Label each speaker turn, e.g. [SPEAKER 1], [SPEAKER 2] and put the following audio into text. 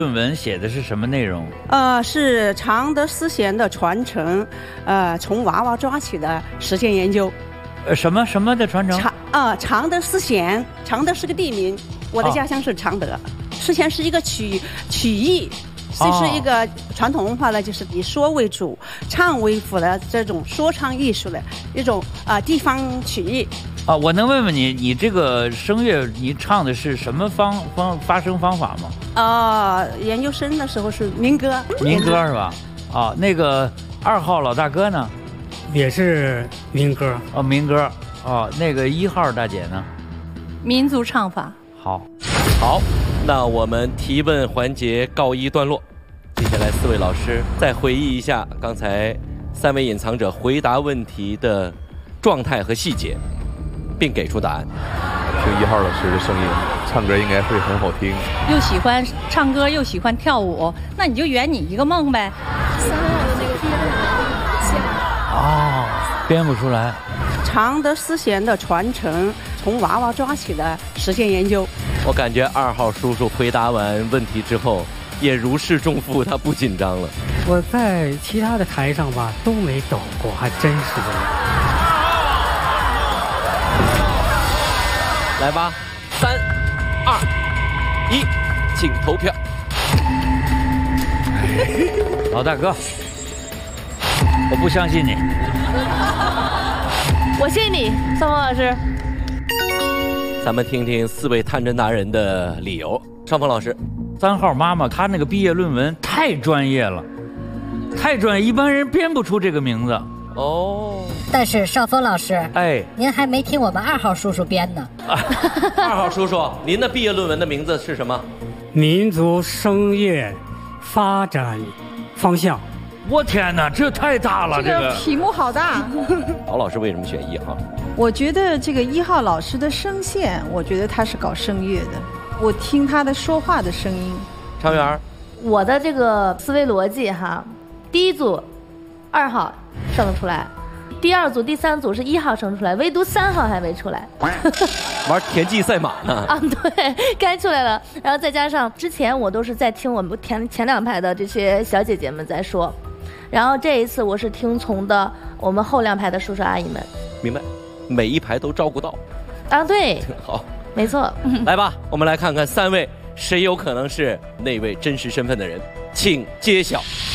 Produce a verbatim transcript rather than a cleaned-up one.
[SPEAKER 1] 论文写的是什么内容？
[SPEAKER 2] 呃，是常德思贤的传承，呃，从娃娃抓起的实践研究。
[SPEAKER 1] 呃，什么什么的传承？
[SPEAKER 2] 常啊，常德思贤，常德是个地名，我的家乡是常德。哦、思贤是一个曲曲艺，这是一个传统文化的，就是以说为主、唱为辅的这种说唱艺术的一种啊、呃、地方曲艺。
[SPEAKER 1] 啊，我能问问你，你这个声乐你唱的是什么方方发声方法吗？
[SPEAKER 2] 啊、呃，研究生的时候是民歌。
[SPEAKER 1] 民歌是吧？啊，那个二号老大哥呢？
[SPEAKER 3] 也是民歌。
[SPEAKER 1] 哦，民歌。哦，那个一号大姐呢？
[SPEAKER 4] 民族唱法。
[SPEAKER 1] 好，
[SPEAKER 5] 好，那我们提问环节告一段落。接下来四位老师再回忆一下刚才三位隐藏者回答问题的状态和细节，并给出答案。
[SPEAKER 6] 听一号老师的声音，唱歌应该会很好听。
[SPEAKER 4] 又喜欢唱歌，又喜欢跳舞，那你就圆你一个梦呗。
[SPEAKER 7] 三号的那个编
[SPEAKER 1] 哦，编不出来。
[SPEAKER 2] 常德思贤的传承，从娃娃抓起的实践研究。
[SPEAKER 5] 我感觉二号叔叔回答完问题之后也如释重负，他不紧张了。
[SPEAKER 3] 我在其他的台上吧都没抖过，还真是这样。
[SPEAKER 5] 来吧，三、二、一，请投票。
[SPEAKER 1] 老大哥，我不相信你。
[SPEAKER 7] 我信你，三峰老师。
[SPEAKER 5] 咱们听听四位探针达人的理由。尚峰老师，
[SPEAKER 1] 三号妈妈她那个毕业论文太专业了，太专业，一般人编不出这个名字。
[SPEAKER 5] 哦，
[SPEAKER 8] 但是邵峰老师，
[SPEAKER 1] 哎，
[SPEAKER 8] 您还没听我们二号叔叔编呢。
[SPEAKER 5] 二号叔叔，您的毕业论文的名字是什么？
[SPEAKER 3] 民族声乐发展方向。
[SPEAKER 1] 我天哪，这太大了！
[SPEAKER 9] 这个题目好大。
[SPEAKER 5] 敖老师为什么选一号？
[SPEAKER 9] 我觉得这个一号老师的声线，我觉得他是搞声乐的，我听他的说话的声音。
[SPEAKER 5] 常媛，
[SPEAKER 7] 我的这个思维逻辑哈，第一组二号生得出来，第二组、第三组是一号生出来，唯独三号还没出来。
[SPEAKER 5] 玩田忌赛马呢？
[SPEAKER 7] 啊，对，该出来了。然后再加上之前我都是在听我们前前两排的这些小姐姐们在说，然后这一次我是听从的我们后两排的叔叔阿姨们。
[SPEAKER 5] 明白，每一排都照顾到。
[SPEAKER 7] 啊，对，
[SPEAKER 5] 好，
[SPEAKER 7] 没错。
[SPEAKER 5] 来吧，我们来看看三位谁有可能是那位真实身份的人，请揭晓。